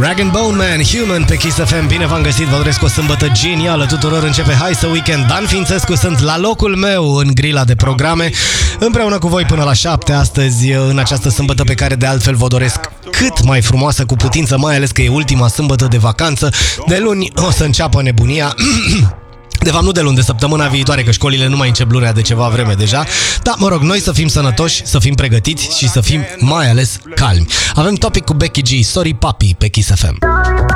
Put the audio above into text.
Rag & Bone Man, Human pe Kiss FM. Bine v-am găsit, vă doresc o sâmbătă genială tuturor. Începe Hai Să Weekend. Dan Fințescu sunt la locul meu în grila de programe, împreună cu voi până la 7 astăzi, în această sâmbătă pe care de altfel vă doresc cât mai frumoasă cu putință, mai ales că e ultima sâmbătă de vacanță. De luni o să înceapă nebunia. De fapt, nu de luni, de săptămâna viitoare, că școlile nu mai încep lunea de ceva vreme deja. Dar, mă rog, noi să fim sănătoși, să fim pregătiți și să fim mai ales calmi. Avem topic cu Becky G, Sorry Papi, pe Kiss FM.